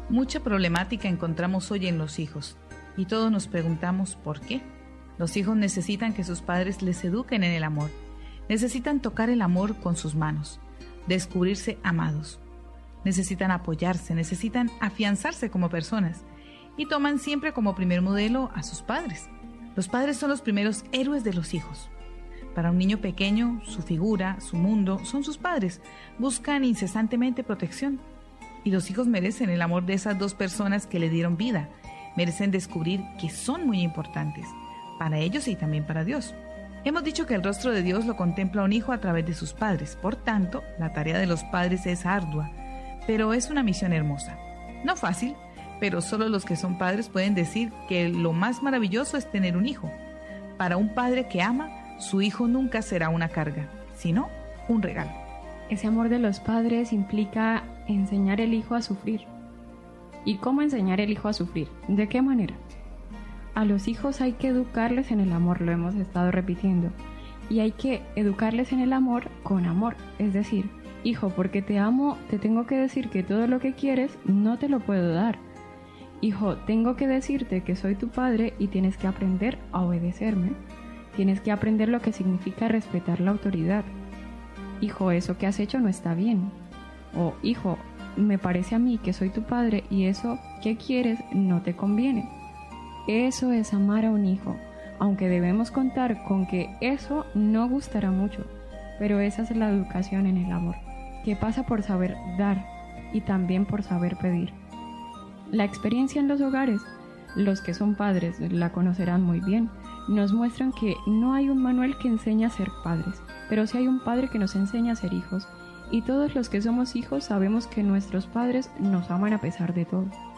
Mucha problemática encontramos hoy en los hijos y todos nos preguntamos ¿por qué? Los hijos necesitan que sus padres les eduquen en el amor, necesitan tocar el amor con sus manos, descubrirse amados, necesitan apoyarse, necesitan afianzarse como personas y toman siempre como primer modelo a sus padres. Los padres son los primeros héroes de los hijos. Para un niño pequeño, su figura, su mundo son sus padres, buscan incesantemente protección. Y los hijos merecen el amor de esas dos personas que le dieron vida, merecen descubrir que son muy importantes, para ellos y también para Dios. Hemos dicho que el rostro de Dios lo contempla un hijo a través de sus padres, por tanto, la tarea de los padres es ardua, pero es una misión hermosa. No fácil, pero solo los que son padres pueden decir que lo más maravilloso es tener un hijo. Para un padre que ama, su hijo nunca será una carga, sino un regalo. Ese amor de los padres implica enseñar al hijo a sufrir. ¿Y cómo enseñar al hijo a sufrir? ¿De qué manera? A los hijos hay que educarles en el amor, lo hemos estado repitiendo. Y hay que educarles en el amor con amor. Es decir, hijo, porque te amo, te tengo que decir que todo lo que quieres no te lo puedo dar. Hijo, tengo que decirte que soy tu padre y tienes que aprender a obedecerme. Tienes que aprender lo que significa respetar la autoridad. Hijo, eso que has hecho no está bien. O, hijo, me parece a mí que soy tu padre y eso que quieres no te conviene. Eso es amar a un hijo, aunque debemos contar con que eso no gustará mucho, pero esa es la educación en el amor, que pasa por saber dar y también por saber pedir. La experiencia en los hogares, los que son padres la conocerán muy bien, nos muestran que no hay un manual que enseñe a ser padres, pero sí hay un padre que nos enseña a ser hijos, y todos los que somos hijos sabemos que nuestros padres nos aman a pesar de todo.